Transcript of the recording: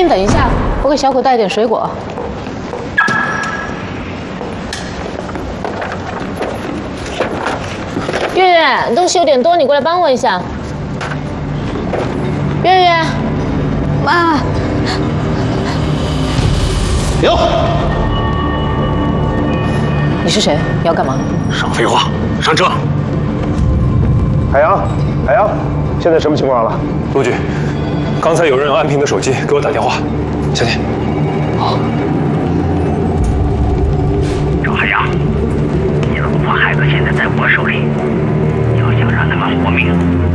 等一下，我给小狗带点水果。月月，东西有点多，你过来帮我一下。月月，妈， 停！ 你是谁？你要干嘛？ 少废话，上车！海洋，海洋，现在什么情况了？ 陆局，刚才有人用安平的手机给我打电话，小心。好。 周海洋，你老婆孩子现在在我手里，要想让他们活命，